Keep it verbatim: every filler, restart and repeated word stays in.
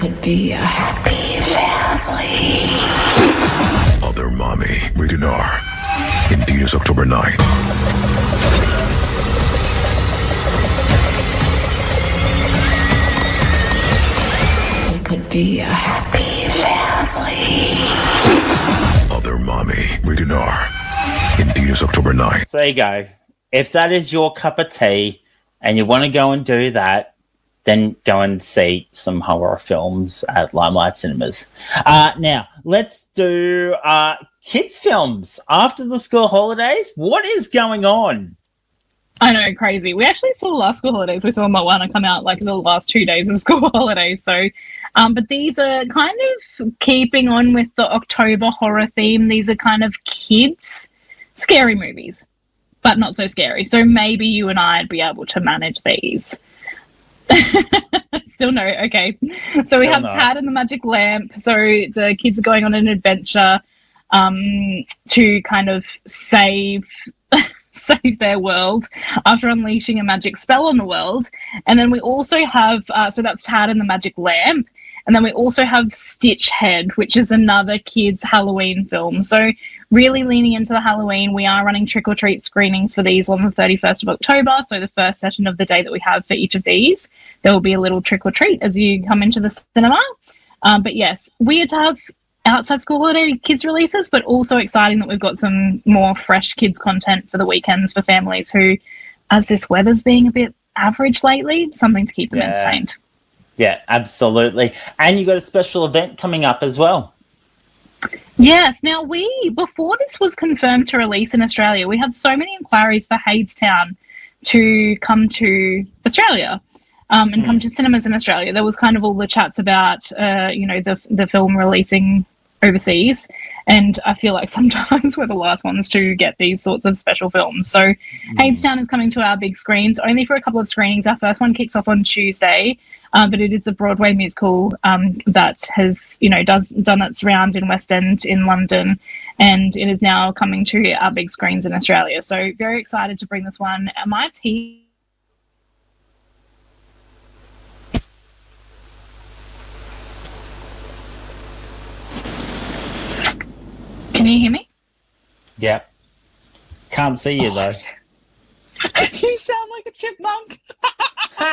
could be a happy family. Other Mommy, rated R. In theaters October ninth. We could be a happy family. Other Mommy, rated R. In theaters October ninth. So there you go. If that is your cup of tea and you want to go and do that, then go and see some horror films at Limelight Cinemas. Uh, now, let's do uh, kids' films after the school holidays. What is going on? I know, crazy. We actually saw last school holidays. We saw Moana come out like the last two days of school holidays. So, um, but these are kind of keeping on with the October horror theme. These are kind of kids' scary movies, but not so scary. So maybe you and I'd be able to manage these. Still no, okay. So Still we have no. Tad and the Magic Lamp. So the kids are going on an adventure um, to kind of save save their world after unleashing a magic spell on the world. And then we also have, uh, so that's Tad and the Magic Lamp. And then we also have Stitch Head, which is another kids' Halloween film. So really leaning into the Halloween, we are running trick-or-treat screenings for these on the thirty-first of October. So the first session of the day that we have for each of these, there will be a little trick-or-treat as you come into the cinema. Um, but yes, weird to have outside school holiday kids releases, but also exciting that we've got some more fresh kids content for the weekends for families who, as this weather's being a bit average lately, something to keep them yeah. entertained. Yeah, absolutely. And you got a special event coming up as well. Yes. Now, we, before this was confirmed to release in Australia, we had so many inquiries for Hadestown to come to Australia um, and mm. come to cinemas in Australia. There was kind of all the chats about, uh, you know, the the film releasing overseas. And I feel like sometimes we're the last ones to get these sorts of special films. So mm. Hadestown is coming to our big screens, only for a couple of screenings. Our first one kicks off on Tuesday. Um, but it is the Broadway musical um, that has, you know, does done its round in West End in London, and it is now coming to our big screens in Australia. So very excited to bring this one. And my team. Can you hear me? Yeah. Can't see you, though. You sound like a chipmunk.